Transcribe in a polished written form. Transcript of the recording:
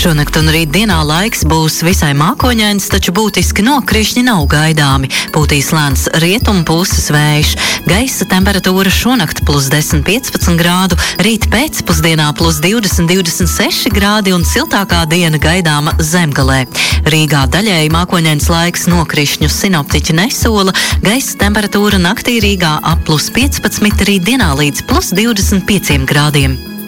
Šonakt un rītdienā laiks būs visai mākoņains, taču būtiski nokrišņi nav gaidāmi. Pūtīs lēns rietumu puses vējš. Gaisa temperatūra šonakt +10, 15 grādu, rīt pēcpusdienā +20, 26 grādi un siltākā diena gaidāma Zemgalē. Rīgā daļēji mākoņains laiks, nokrišņu sinoptiķi nesola. Gaisa temperatūra naktī Rīgā ap +15, rītdienā līdz +25 grādiem.